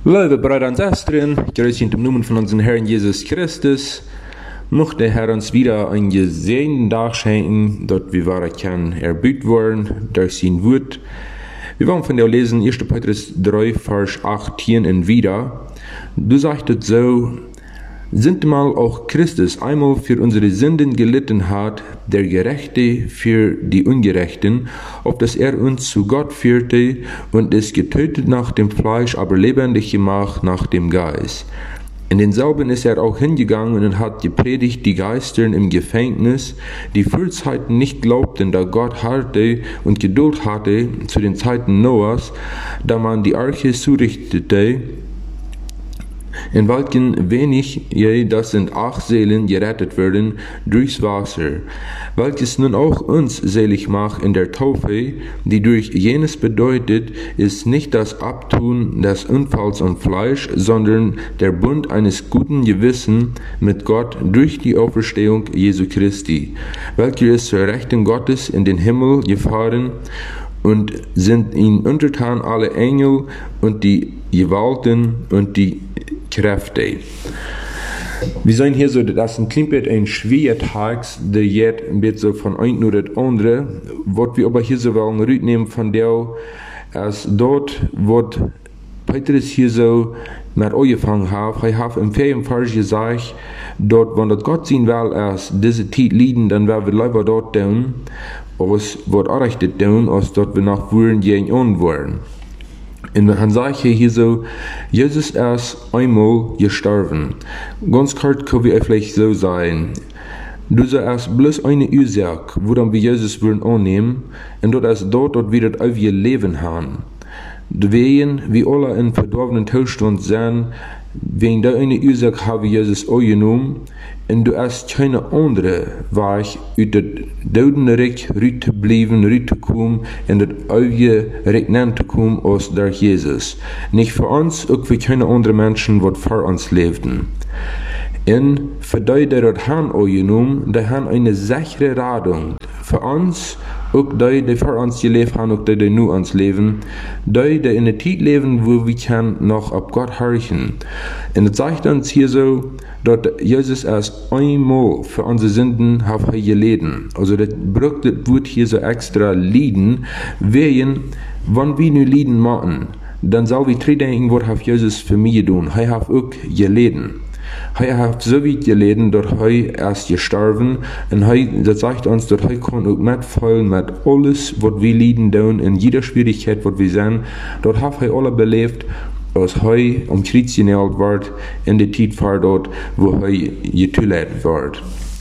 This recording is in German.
Liebe Brüder und Schwestern, grüß euch im Namen von unserem Herrn Jesus Christus. Möchte der Herr uns wieder einen gesegneten Tag schenken, dort wir wahr kann erbüht worden durch sein Wort. Wir wollen von der lesen 1. Petrus 3, Vers 18 und wieder. Du sagtest so, sintemal auch Christus einmal für unsere Sünden gelitten hat, der Gerechte für die Ungerechten, auf dass er uns zu Gott führte und ist getötet nach dem Fleisch, aber lebendig gemacht nach dem Geist. In denselben ist er auch hingegangen und hat gepredigt die Geistern im Gefängnis, die Frühzeiten nicht glaubten, da Gott harrte und Geduld hatte zu den Zeiten Noahs, da man die Arche zurichtete, in welchen wenig, das sind 8 Seelen, gerettet werden durchs Wasser, welches nun auch uns selig macht in der Taufe, die durch jenes bedeutet, ist nicht das Abtun des Unfalls am Fleisch, sondern der Bund eines guten Gewissens mit Gott durch die Auferstehung Jesu Christi, welcher ist zur Rechten Gottes in den Himmel gefahren und sind ihm untertan alle Engel und die Gewalten und die Kräfte. Wir sehen hier so, dass ein klein bisschen ein schwerer Tag, der jetzt ein bisschen von einem nur das andere, was wir aber hier so wollen, rübernehmen von der, als dort, wird Petrus hier so mit angefangen hat, er hat im 4. Vers gesagt, dort, wenn das Gott sehen will, als diese Zeit liegen, dann werden wir lieber dort tun, als wird auch richtig tun, als dort wir nach Wuren gehen wollen. Und dann sage ich hier so, Jesus ist einmal gestorben. Ganz kurz können wir vielleicht so sagen, du sagst bloß eine Ursache, woran wir Jesus wollen annehmen, und dort ist dort wir das auf ihr Leben haben. Deswegen, wie alle in verdorbenen Zustand sind, wegen der eine Ursache haben wir Jesus angenommen, und du hast keine andere Weg, aus dem Totenreich rauszubleiben, rauszukommen, und das ewige Reich zu kommen, als durch Jesus. Nicht für uns, auch für keine anderen Menschen, die vor uns lebten. Und für die, die das haben angenommen, die haben eine sichere Radung. Für uns, auch die vor uns gelebt haben, auch die nur uns leben, die in der Zeit leben, wo wir kann noch auf Gott horchen. Und es sagt uns hier so, dass Jesus erst einmal für unsere Sünden hat gelitten. Also das wird hier so extra leiden, wenn wir nur leiden machen, dann soll wir denken, was hat Jesus für mich getan. Er hat auch gelitten. Er hat so weit gelitten, dass er erst gestorben und das sagt uns, dass er kann auch mitfallen mit alles, was wir leiden tun, in jeder Schwierigkeit, was wir sind. Dort hat er alle belebt, als er am Kreuz genäht wird, in der Zeit war dort, wo er getötet wird.